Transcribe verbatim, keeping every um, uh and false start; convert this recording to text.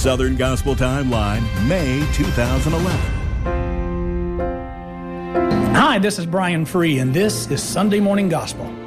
Southern Gospel Timeline, May two thousand eleven. Hi, this is Brian Free, and this is Sunday Morning Gospel.